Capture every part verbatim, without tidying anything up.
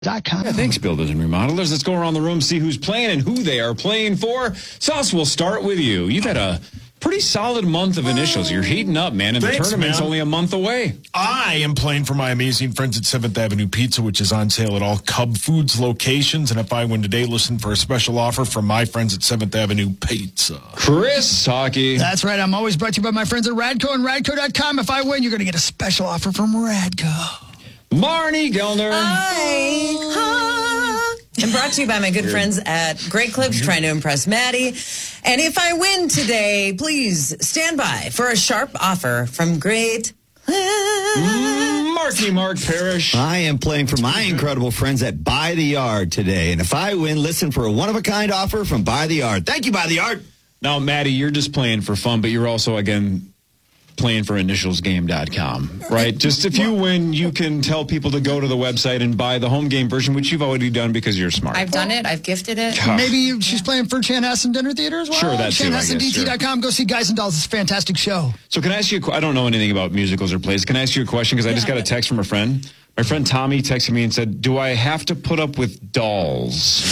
Dot com. Yeah, thanks, builders and remodelers. Let's go around the room, see who's playing and who they are playing for. Sauce, we'll start with you. You've had a pretty solid month of initials. You're heating up, man, and Thanks, the tournament's man. only a month away. I am playing for my amazing friends at seventh Avenue Pizza, which is on sale at all Cub Foods locations. And if I win today, listen for a special offer from my friends at seventh Avenue Pizza. Chris Hockey. That's right. I'm always brought to you by my friends at Radco and Radco dot com. If I win, you're going to get a special offer from Radco. Marnie Gellner. Hi. Hi. And brought to you by my good friends at Great Clips, trying to impress Maddie. And if I win today, please stand by for a sharp offer from Great Clips. Marky Mark Parrish. I am playing for my incredible friends at Buy the Yard today. And if I win, listen for a one-of-a-kind offer from Buy the Yard. Thank you, Buy the Yard. Now, Maddie, you're just playing for fun, but you're also, again, playing for initials game dot com, right? Just if you win, you can tell people to go to the website and buy the home game version, which you've already done because you're smart. I've done it. I've gifted it. Maybe she's playing for Chanhassen Dinner Theater as well. Sure, that's too, I guess, Chanhassen D T dot com. Go see Guys and Dolls. It's a fantastic show. So can I ask you a qu- I don't know anything about musicals or plays. Can I ask you a question? Because I just got a text from a friend. My friend Tommy texted me and said, do I have to put up with dolls?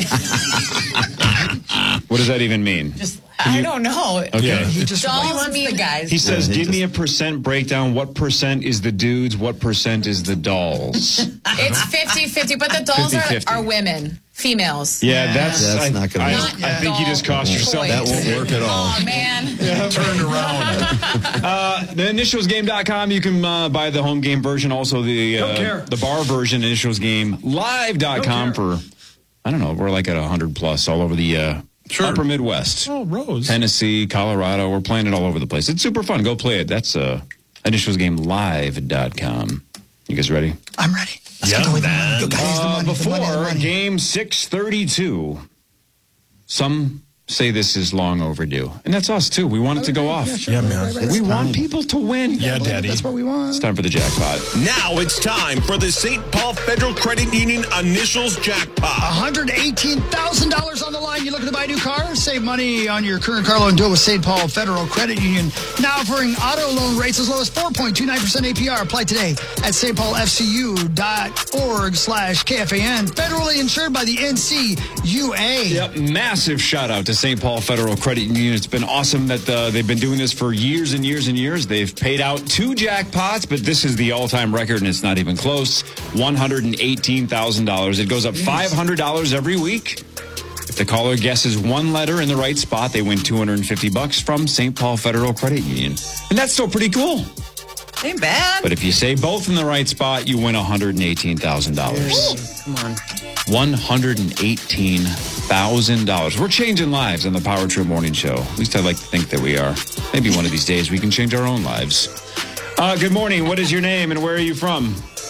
What does that even mean? Just, I don't know. Okay. Yeah. He just Dolls wants the guys. He says, Yeah, he give me a just- percent breakdown. What percent is the dudes? What percent is the dolls? It's fifty-fifty, but the dolls are, fifty fifty. are women, females. Yeah, that's, That's I, not gonna I, work. I think you just cost yourself. That won't work at all. Oh, man. Turned around. Uh, the initials game dot com, you can uh, buy the home game version, also the Don't uh, care. the bar version, initials game live dot com for, I don't know, we're like at one hundred plus all over the uh, Sure. upper Midwest. Oh, Rose. Tennessee, Colorado, we're playing it all over the place. It's super fun. Go play it. That's uh, initials game live dot com. You guys ready? I'm ready. Let's Yeah, get the man. money. Go, guys, the Uh, money, the before money, the money. game six thirty-two, some say this is long overdue. And that's us, too. We want it to go off. Yeah, man. We want people to win. Yeah, Daddy. That's what we want. It's time for the jackpot. Now it's time for the Saint Paul Federal Credit Union Initials Jackpot. one hundred eighteen thousand dollars on the line. You looking to buy a new car? Save money on your current car loan. Do it with Saint Paul Federal Credit Union. Now offering auto loan rates as low as four point two nine percent A P R. Apply today at s t paul f c u dot org slash K F A N. Federally insured by the N C U A. Yep, massive shout out to Saint Paul Federal Credit Union. It's been awesome that uh, they've been doing this for years and years and years. They've paid out two jackpots, but this is the all-time record, and it's not even close. one hundred eighteen thousand dollars. It goes up five hundred dollars every week. If the caller guesses one letter in the right spot, they win two hundred fifty bucks from Saint Paul Federal Credit Union. And that's still pretty cool. Ain't bad. But if you say both in the right spot, you win one hundred eighteen thousand dollars. Come on. one hundred eighteen thousand dollars. We're changing lives on the Power Trip Morning Show. At least I'd like to think that we are. Maybe one of these days we can change our own lives. Uh, good morning. What is your name and where are you from?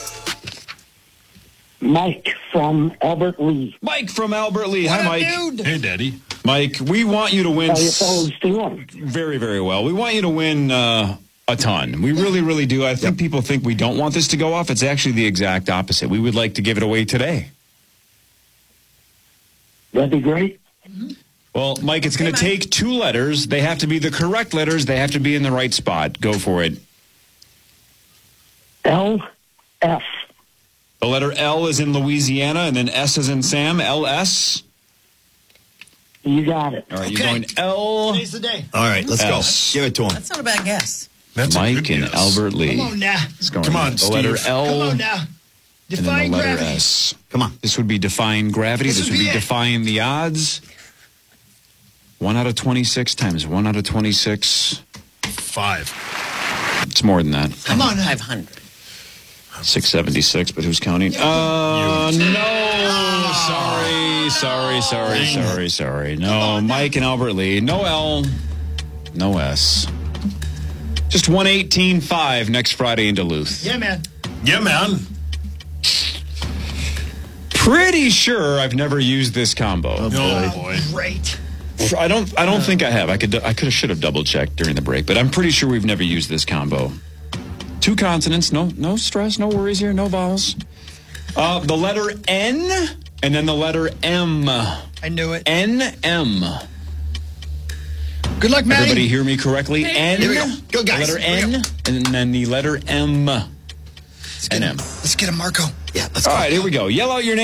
Mike from Albert Lee. Mike from Albert Lee. Hi, Mike. Dude. Hey, Daddy. Mike, we want you to win How you s- fellows doing? very, very well. We want you to win uh, a ton. We really, really do. I think people think we don't want this to go off. It's actually the exact opposite. We would like to give it away today. That'd be great. Well, Mike, it's going to take two letters. They have to be the correct letters. They have to be in the right spot. Go for it. L F. The letter L is in Louisiana, and then S is in Sam. L S. You got it. All right, you're Okay. going L. Today's the day. All right, let's S. go. Give it to him. That's not a bad guess. That's a Mike good and guess. Albert Lee. Come on now. It's going Come on, the letter Steve. L. Come on now. And Define then the letter gravity. S. Come on. This would be defying gravity. This This, would would be be it. defying the odds. One out of twenty-six times one out of twenty-six. Five. It's more than that. Come on now. five hundred. six seventy-six, but who's counting? Uh, no. Sorry, sorry, sorry, sorry, sorry. No, Mike and Albert Lee. No L, no S. Just one eighteen five next Friday in Duluth. Yeah, man. Yeah, man. Pretty sure I've never used this combo. Oh, boy. Great. I don't. I don't think I have. I could. I could have. Should have double checked during the break, but I'm pretty sure we've never used this combo. Two consonants. No. No stress. No worries here. No vowels. Uh, the letter N and then the letter M. I knew it. N M. Good luck, Maddie. Everybody hear me correctly? N. Here we go. Go, guys. The letter Here we N and then the letter M. Let's get him. Let's get him, Marco. Yeah, let's All go. right, here we go. Yell out your name.